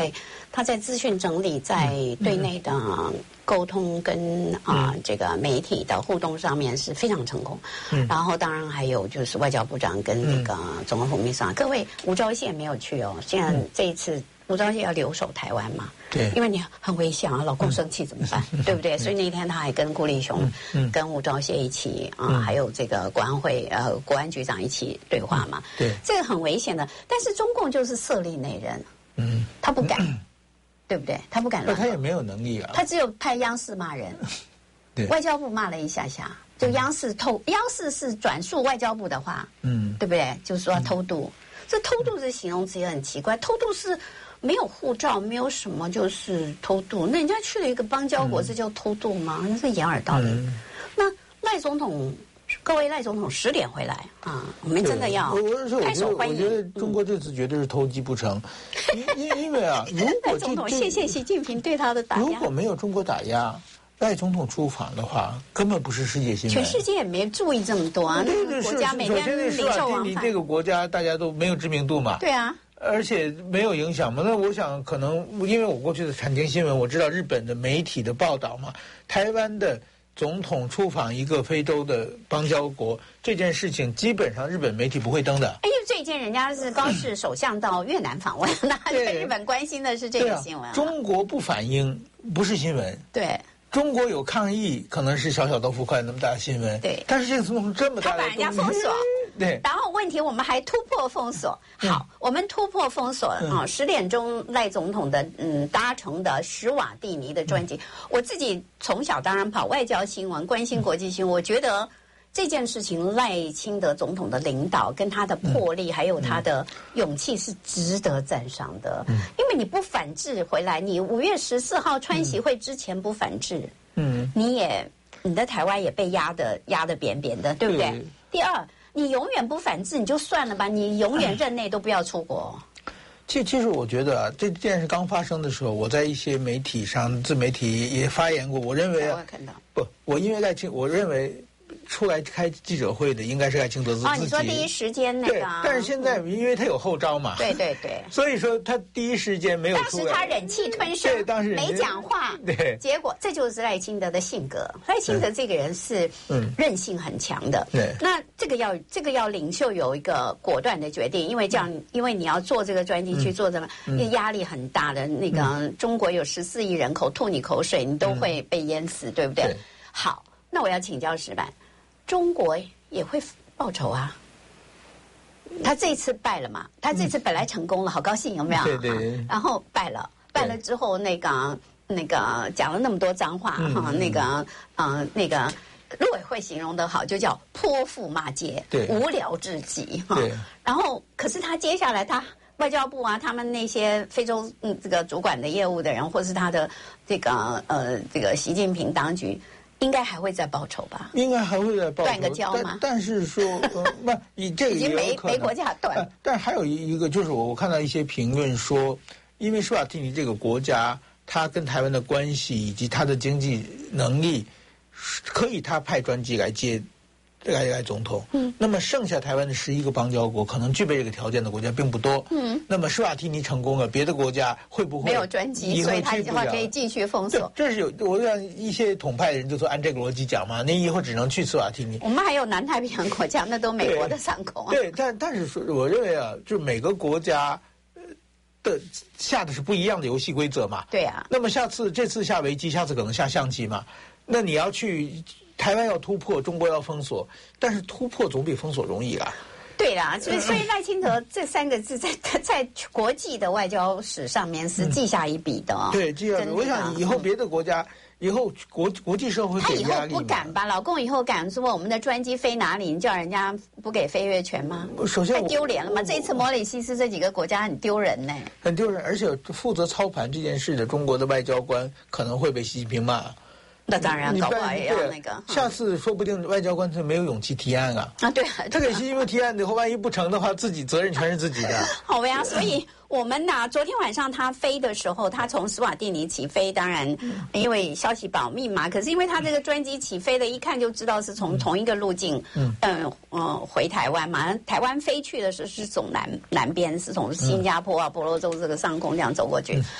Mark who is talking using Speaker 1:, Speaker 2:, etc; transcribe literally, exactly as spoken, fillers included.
Speaker 1: 他在资讯整理，在对内的沟通跟啊、呃、这个媒体的互动上面是非常成功。嗯、然后当然还有就是外交部长跟那个总统府秘书长，各位吴钊燮没有去哦，现在这一次吴钊燮要留守台湾嘛。
Speaker 2: 对，
Speaker 1: 因为你很危险啊，老公生气怎么办？嗯、对不对？所以那天他还跟顾立雄、嗯嗯、跟吴钊燮一起啊、嗯，还有这个国安会呃国安局长一起对话嘛。
Speaker 2: 对，
Speaker 1: 这个很危险的。但是中共就是色厉内荏，嗯，他不敢。嗯对不对？他不敢乱。
Speaker 2: 他也没有能力啊。
Speaker 1: 他只有派央视骂人，对，外交部骂了一下下，就央视偷，央视是转述外交部的话，嗯，对不对？就是说偷渡，嗯、这偷渡这形容词也很奇怪，偷渡是没有护照，没有什么，就是偷渡。那人家去了一个邦交国，这叫偷渡吗？那是掩耳盗铃。嗯、那赖总统。各位赖总统十点回来啊！我们真的要开手欢迎。
Speaker 2: 我觉得中国这次绝对是偷鸡不成，因因因为啊，如果
Speaker 1: 总统谢谢习近平对他的打压，
Speaker 2: 如果没有中国打压，赖总统出访的话，根本不是世界新闻。
Speaker 1: 全世界也没注意这么多啊！那个国家每天领袖往返，
Speaker 2: 这个国家大家都没有知名度嘛？
Speaker 1: 对啊。
Speaker 2: 而且没有影响嘛？那我想可能因为我过去的产经新闻，我知道日本的媒体的报道嘛，台湾的。总统出访一个非洲的邦交国这件事情，基本上日本媒体不会登的。
Speaker 1: 哎，因为最近人家是高市首相到越南访问，那对日本关心的是这个新闻、啊。
Speaker 2: 中国不反应不是新闻。
Speaker 1: 对。
Speaker 2: 中国有抗议，可能是小小豆腐块那么大的新闻。
Speaker 1: 对。
Speaker 2: 但是这个总统这么大的，
Speaker 1: 他把人家封锁。
Speaker 2: 对。
Speaker 1: 然后问题我们还突破封锁。好，嗯、我们突破封锁啊！嗯、十点钟赖总统的嗯搭乘的史瓦蒂尼的专机，嗯、我自己从小当然跑外交新闻，关心国际新闻，嗯、我觉得。这件事情，赖清德总统的领导跟他的魄力，嗯、还有他的勇气是值得赞赏的。嗯、因为你不反制回来，你五月十四号川习会之前不反制，嗯，你也你的台湾也被压得压得扁扁的，对不对？对。第二，你永远不反制，你就算了吧，你永远任内都不要出国。
Speaker 2: 其其实我觉得啊，这件事刚发生的时候，我在一些媒体上、自媒体也发言过。我认为啊，
Speaker 1: 我看到
Speaker 2: 不，我因为赖清，我认为。出来开记者会的应该是赖清德自己。
Speaker 1: 哦，你说第一时间那个、
Speaker 2: 啊？对，但是现在因为他有后招嘛。
Speaker 1: 对对对。
Speaker 2: 所以说他第一时间没有出来。
Speaker 1: 当时他忍气吞声，
Speaker 2: 对，当时
Speaker 1: 没讲话。
Speaker 2: 对。
Speaker 1: 结果这就是赖清德的性格。赖清德这个人是嗯韧性很强的。
Speaker 2: 对。
Speaker 1: 那这个要这个要领袖有一个果断的决定，因为这样，嗯、因为你要做这个专辑去做这么，因为压力很大的。那个、嗯、中国有十四亿人口，吐你口水，你都会被淹死，嗯、对不对？
Speaker 2: 对。
Speaker 1: 好，那我要请教石板。中国也会报仇啊！他这次败了嘛？他这次本来成功了，好高兴，有没有？
Speaker 2: 对对。
Speaker 1: 然后败了，败了之后，那个那个讲了那么多脏话哈，那个呃那个陆委会形容得好，就叫泼妇骂街，无聊至极哈。然后，可是他接下来他外交部啊，他们那些非洲嗯这个主管的业务的人，或是他的这个呃这个习近平当局。应该还会再报仇吧？
Speaker 2: 应该还会再报仇，
Speaker 1: 断个交吗？
Speaker 2: 但, 但是说，呃、不，你这个也有可能
Speaker 1: 已经没没国家断、呃。
Speaker 2: 但还有一个就是我，我看到一些评论说，因为施瓦蒂尼这个国家，它跟台湾的关系以及它的经济能力，可以他派专机来接。来来总统，嗯，那么剩下台湾的十一个邦交国，可能具备这个条件的国家并不多，嗯，那么施瓦蒂尼成功了，别的国家会不会
Speaker 1: 没有专机，所以他以后可以继续封锁？
Speaker 2: 这是有，我让一些统派的人就说按这个逻辑讲嘛，你以后只能去施瓦蒂尼。
Speaker 1: 我们还有南太平洋国家，那都美国的上空、啊。
Speaker 2: 对，但但是说，我认为啊，就每个国家的下的是不一样的游戏规则嘛。
Speaker 1: 对啊。
Speaker 2: 那么下次这次下围棋，下次可能下象棋嘛。那你要去。台湾要突破，中国要封锁，但是突破总比封锁容易啊。
Speaker 1: 对啦，所以所以赖清德这三个字在在国际的外交史上面是记下一笔的、哦
Speaker 2: 嗯。对，记下一笔。我想以后别的国家，嗯、以后国国际社会
Speaker 1: 他以后不敢吧？老公以后敢说我们的专机飞哪里？你叫人家不给飞越权吗？
Speaker 2: 首先
Speaker 1: 太丢脸了嘛！这一次摩里西斯这几个国家很丢人呢，
Speaker 2: 很丢人。而且负责操盘这件事的中国的外交官可能会被习近平骂。
Speaker 1: 那当然，搞不好也要那个。
Speaker 2: 下次说不定外交官是没有勇气提案啊。
Speaker 1: 啊，对，
Speaker 2: 这个习近平提案以后，万一不成的话，自己责任全是自己的。
Speaker 1: 好呀，所以我们呢，昨天晚上他飞的时候，他从斯瓦蒂尼起飞，当然因为消息保密嘛，可是因为他这个专机起飞的，一看就知道是从同一个路径，嗯嗯、呃、回台湾嘛。台湾飞去的时候是从南南边，是从新加坡啊、婆罗洲这个上空这样走过去。